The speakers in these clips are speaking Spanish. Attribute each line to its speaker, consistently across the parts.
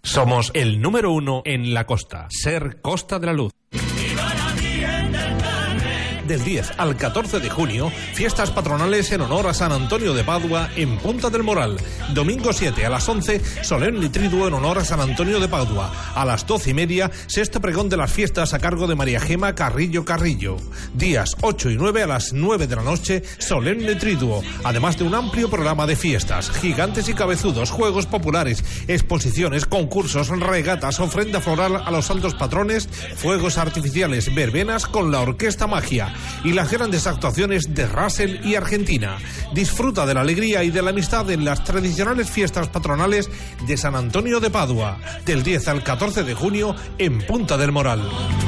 Speaker 1: Somos el número 1 en la costa. Ser Costa de la Luz. Del 10 al 14 de junio, fiestas patronales en honor a San Antonio de Padua en Punta del Moral. Domingo 7 a las 11, solemne triduo en honor a San Antonio de Padua. A las 12:30, sexto pregón de las fiestas a cargo de María Gema Carrillo Carrillo. Días 8 y 9 a las 9 de la noche, solemne triduo. Además de un amplio programa de fiestas, gigantes y cabezudos, juegos populares, exposiciones, concursos, regatas, ofrenda floral a los santos patrones, fuegos artificiales, verbenas con la Orquesta Magia y las grandes actuaciones de Russell y Argentina. Disfruta de la alegría y de la amistad en las tradicionales fiestas patronales de San Antonio de Padua, del 10 al 14 de junio en Punta del Moral.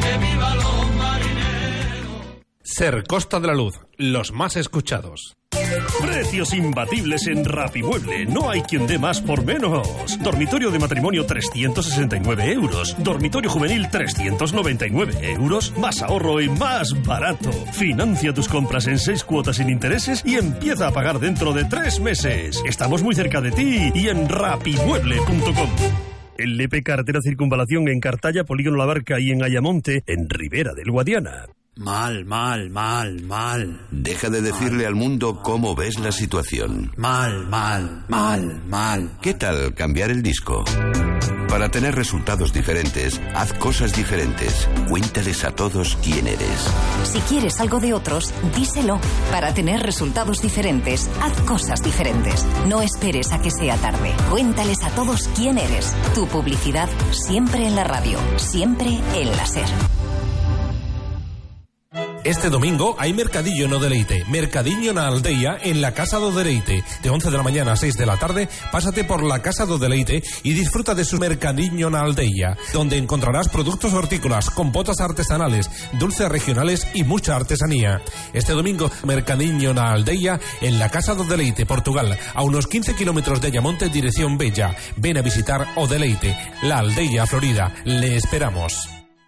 Speaker 1: Ser Costa de la Luz, los más escuchados.
Speaker 2: Precios imbatibles en Rapimueble. No hay quien dé más por menos. Dormitorio de matrimonio 369 euros. Dormitorio juvenil 399 euros. Más ahorro y más barato. Financia tus compras en 6 cuotas sin intereses y empieza a pagar dentro de 3 meses. Estamos muy cerca de ti y en rapimueble.com. En Lepe, carretera Circunvalación, en Cartaya, Polígono La Barca y en Ayamonte, en Ribera del Guadiana.
Speaker 3: Mal.
Speaker 4: Deja de decirle al mundo cómo ves la situación.
Speaker 3: Mal.
Speaker 4: ¿Qué tal cambiar el disco? Para tener resultados diferentes, haz cosas diferentes. Cuéntales a todos quién eres.
Speaker 5: Si quieres algo de otros, díselo. Para tener resultados diferentes, haz cosas diferentes. No esperes a que sea tarde. Cuéntales a todos quién eres. Tu publicidad siempre en la radio, siempre en la SER.
Speaker 1: Este domingo hay Mercadillo no Deleite, Mercadiño na Aldeia en la Casa do Deleite. De 11 de la mañana a 6 de la tarde, pásate por la Casa do Deleite y disfruta de su Mercadiño na Aldeia, donde encontrarás productos hortícolas, compotas artesanales, dulces regionales y mucha artesanía. Este domingo, Mercadiño na Aldeia en la Casa do Deleite, Portugal, a unos 15 kilómetros de Ayamonte, dirección Bella. Ven a visitar O Deleite, la Aldeia Florida. Le esperamos.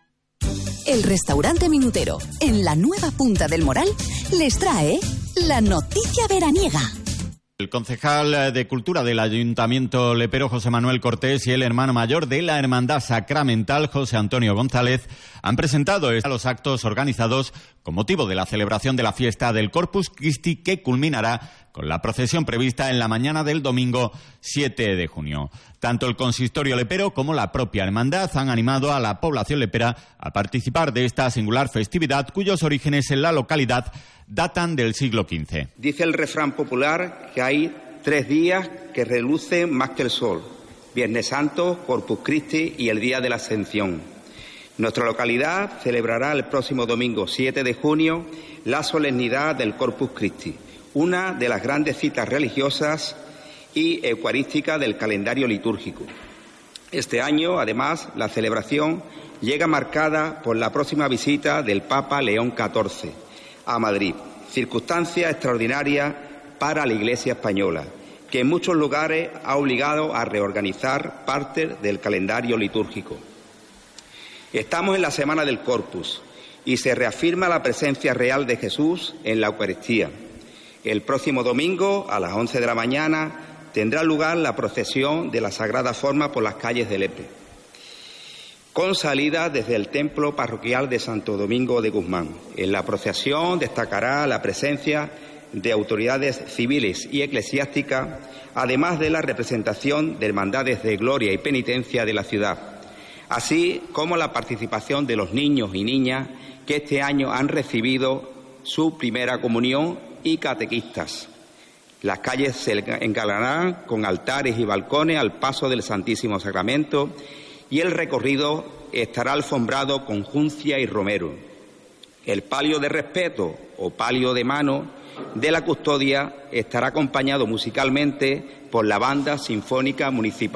Speaker 5: El restaurante Minutero, en la nueva Punta del Moral, les trae la noticia veraniega.
Speaker 6: El concejal de Cultura del Ayuntamiento lepero, José Manuel Cortés, y el hermano mayor de la Hermandad Sacramental, José Antonio González, han presentado a los actos organizados con motivo de la celebración de la fiesta del Corpus Christi, que culminará con la procesión prevista en la mañana del domingo 7 de junio. Tanto el consistorio lepero como la propia hermandad han animado a la población lepera a participar de esta singular festividad, cuyos orígenes en la localidad datan del siglo XV.
Speaker 7: Dice el refrán popular que hay 3 días que relucen más que el sol: Viernes Santo, Corpus Christi y el Día de la Ascensión. Nuestra localidad celebrará el próximo domingo 7 de junio la solemnidad del Corpus Christi, una de las grandes citas religiosas y eucarísticas del calendario litúrgico. Este año, además, la celebración llega marcada por la próxima visita del Papa León XIV a Madrid, circunstancia extraordinaria para la Iglesia española, que en muchos lugares ha obligado a reorganizar parte del calendario litúrgico. Estamos en la Semana del Corpus y se reafirma la presencia real de Jesús en la Eucaristía. El próximo domingo, a las 11 de la mañana, tendrá lugar la procesión de la Sagrada Forma por las calles de Lepe, con salida desde el templo parroquial de Santo Domingo de Guzmán. En la procesión destacará la presencia de autoridades civiles y eclesiásticas, además de la representación de hermandades de gloria y penitencia de la ciudad, así como la participación de los niños y niñas que este año han recibido su primera comunión y catequistas. Las calles se engalanarán con altares y balcones al paso del Santísimo Sacramento y el recorrido estará alfombrado con juncia y romero. El palio de respeto o palio de mano de la custodia estará acompañado musicalmente por la Banda Sinfónica Municipal